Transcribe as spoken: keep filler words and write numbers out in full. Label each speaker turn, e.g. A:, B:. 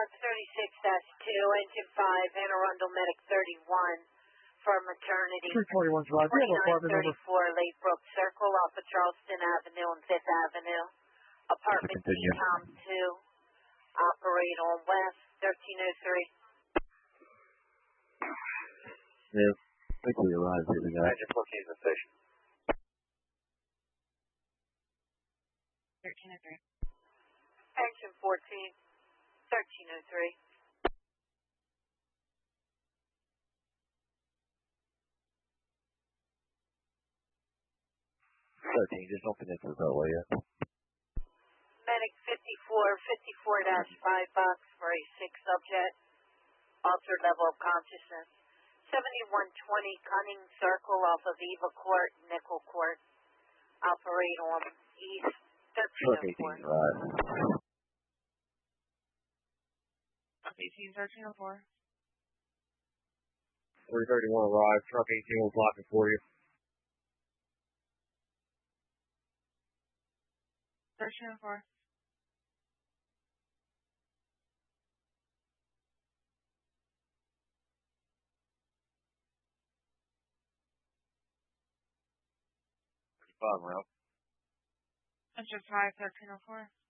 A: thirty-six dash two, Engine five, Anne Arundel Medic thirty-one for maternity.
B: three forty-one July. Do you have apartment number?
A: twenty-nine thirty-four Lakebrook Circle off of Charleston Avenue and Fifth Avenue. Apartment D COM two. Operate on West thirteen oh three.
C: Yeah, I think we arrived here, the guy.
D: Engine fourteen is the station.
A: thirteen oh three. Engine fourteen, thirteen oh three.
C: thirteen, just don't connect to that way yet.
A: Medic fifty-four, fifty-four dash five box for a sick subject. Altered level of consciousness. seventy-one twenty Cunning Circle off of Eva Court, Nickel Court. Operate on East thirteen oh four.
C: Right.
A: eighteen thirteen oh four.
B: three thirty-one arrived. Truck eighteen will block it for you.
A: thirteen oh four.
B: Five round.
A: Engine five, thirteen oh four.